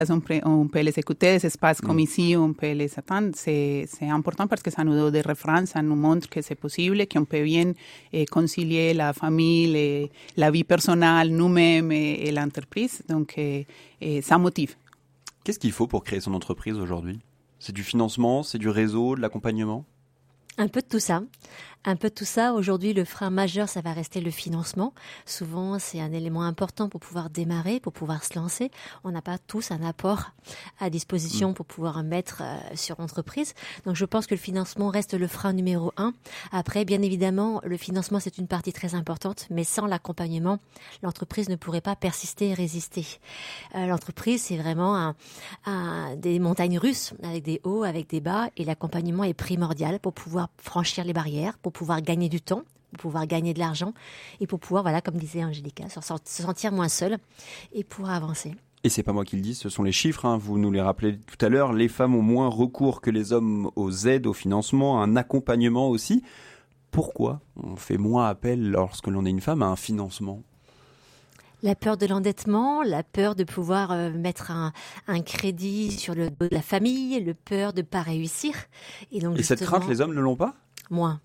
on peut les écouter, des espaces comme ici, on peut les attendre. C'est important parce que ça nous donne des références, ça nous montre que c'est possible, qu'on peut bien concilier la famille, la vie personnelle, nous-mêmes et l'entreprise. Donc, ça motive. Qu'est-ce qu'il faut pour créer son entreprise aujourd'hui ? C'est du financement, c'est du réseau, de l'accompagnement ? Un peu de tout ça. Un peu de tout ça. Aujourd'hui, le frein majeur, ça va rester le financement. Souvent, c'est un élément important pour pouvoir démarrer, pour pouvoir se lancer. On n'a pas tous un apport à disposition pour pouvoir mettre sur l'entreprise. Donc, je pense que le financement reste le frein numéro 1. Après, bien évidemment, le financement, c'est une partie très importante, mais sans l'accompagnement, l'entreprise ne pourrait pas persister et résister. L'entreprise, c'est vraiment des montagnes russes, avec des hauts, avec des bas, et l'accompagnement est primordial pour pouvoir franchir les barrières, pour pouvoir gagner du temps, pour pouvoir gagner de l'argent et pour pouvoir, voilà, comme disait Angélica, se sentir moins seul et pouvoir avancer. Et c'est pas moi qui le dis, ce sont les chiffres, hein. Vous nous les rappelez tout à l'heure, les femmes ont moins recours que les hommes aux aides, au financement, à un accompagnement aussi. Pourquoi on fait moins appel lorsque l'on est une femme à un financement ? La peur de l'endettement, la peur de pouvoir mettre un crédit sur le dos de la famille, la peur de ne pas réussir. Et cette crainte, les hommes ne l'ont pas ? Moins.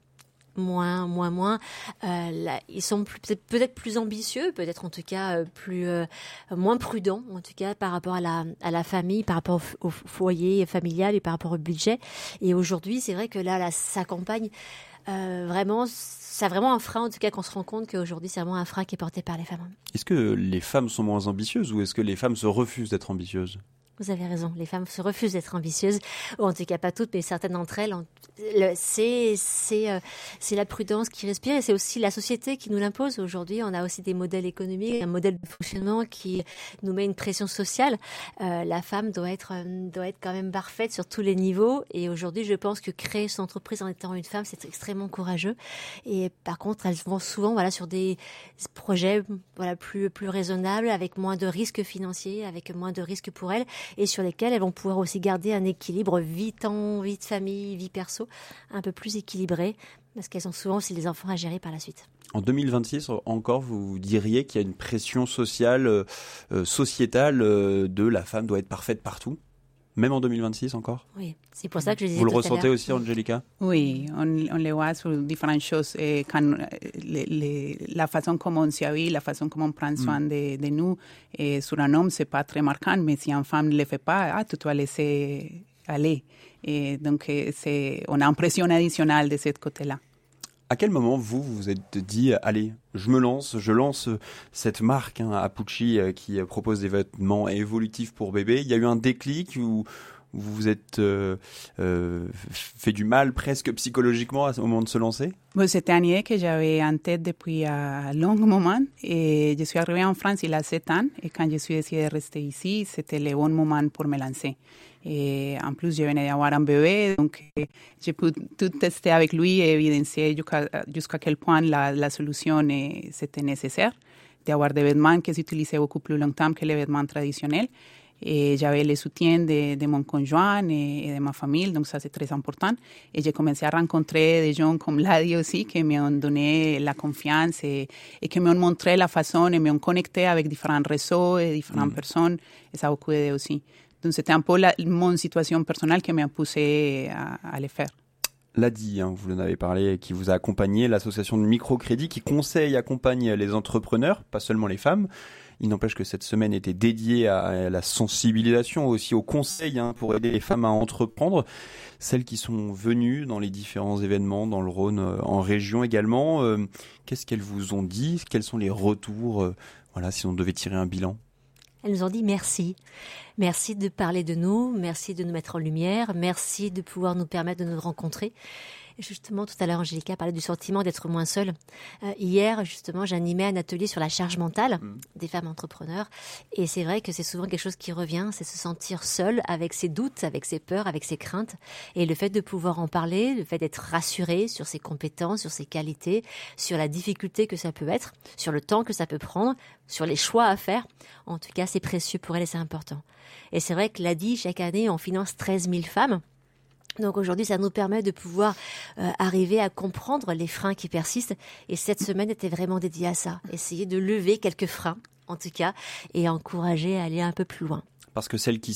Là, ils sont peut-être plus ambitieux, peut-être en tout cas moins prudents, en tout cas par rapport à la famille, par rapport au foyer familial et par rapport au budget. Et aujourd'hui, c'est vrai que là ça accompagne vraiment, c'est vraiment un frein, en tout cas qu'on se rend compte qu'aujourd'hui, c'est vraiment un frein qui est porté par les femmes. Est-ce que les femmes sont moins ambitieuses ou est-ce que les femmes se refusent d'être ambitieuses ? Vous avez raison, les femmes se refusent d'être ambitieuses, ou en tout cas pas toutes, mais certaines d'entre elles. C'est la prudence qui respire et c'est aussi la société qui nous l'impose. Aujourd'hui, on a aussi des modèles économiques, un modèle de fonctionnement qui nous met une pression sociale. La femme doit être quand même parfaite sur tous les niveaux. Et aujourd'hui, je pense que créer son entreprise en étant une femme, c'est extrêmement courageux. Et par contre, elles vont souvent sur des projets plus raisonnables, avec moins de risques financiers, avec moins de risques pour elles, et sur lesquels elles vont pouvoir aussi garder un équilibre vie de famille, vie perso, un peu plus équilibré, parce qu'elles ont souvent aussi les enfants à gérer par la suite. En 2026, encore, vous diriez qu'il y a une pression sociale, sociétale de la femme doit être parfaite partout ? Même en 2026 encore ? Oui, c'est pour ça que je disais Vous le tout à l'heure. ressentez aussi, Angélica ? Oui, on le voit sur différentes choses. La façon comme on s'habille, la façon comme on prend soin de nous. Et sur un homme, c'est pas très marquant, mais si une femme ne le fait pas, tu dois laisser aller. Et donc, on a une pression additionnelle de ce côté-là. À quel moment vous êtes dit, allez, je lance cette marque, Appucci, qui propose des vêtements évolutifs pour bébés. Il y a eu un déclic où vous vous êtes fait du mal presque psychologiquement au moment de se lancer ? C'était une idée que j'avais en tête depuis un long moment. Et je suis arrivée en France il y a 7 ans. Et quand je suis décidée de rester ici, c'était le bon moment pour me lancer. Et en plus, je venais d'avoir un bébé, donc j'ai pu tout tester avec lui et évidencier jusqu'à quel point la solution c'était nécessaire, d'avoir des vêtements qui s'utilisaient beaucoup plus longtemps que les vêtements traditionnels. Et j'avais le soutien de mon conjoint et de ma famille, donc ça c'est très important. Et j'ai commencé à rencontrer des gens comme Ladi aussi, qui m'ont donné la confiance et qui m'ont montré la façon et m'ont connecté avec différents réseaux et différentes personnes. Et ça a beaucoup aidé aussi. Donc, c'était un peu mon situation personnelle qui m'a poussé à le faire. Ladi, vous en avez parlé, qui vous a accompagné, l'association de microcrédit qui conseille et accompagne les entrepreneurs, pas seulement les femmes. Il n'empêche que cette semaine était dédiée à la sensibilisation, aussi au conseil pour aider les femmes à entreprendre. Celles qui sont venues dans les différents événements, dans le Rhône, en région également, qu'est-ce qu'elles vous ont dit ? Quels sont les retours, si on devait tirer un bilan ? Elles nous ont dit merci. Merci de parler de nous, merci de nous mettre en lumière, merci de pouvoir nous permettre de nous rencontrer. Et justement, tout à l'heure, Angélica parlait du sentiment d'être moins seule. Hier, justement, j'animais un atelier sur la charge mentale des femmes entrepreneurs. Et c'est vrai que c'est souvent quelque chose qui revient, c'est se sentir seule avec ses doutes, avec ses peurs, avec ses craintes. Et le fait de pouvoir en parler, le fait d'être rassurée sur ses compétences, sur ses qualités, sur la difficulté que ça peut être, sur le temps que ça peut prendre, sur les choix à faire. En tout cas, c'est précieux pour elle et c'est important. Et c'est vrai que Ladi, chaque année, on finance 13 000 femmes. Donc aujourd'hui, ça nous permet de pouvoir arriver à comprendre les freins qui persistent. Et cette semaine était vraiment dédiée à ça. Essayer de lever quelques freins, en tout cas, et encourager à aller un peu plus loin. parce que celles qui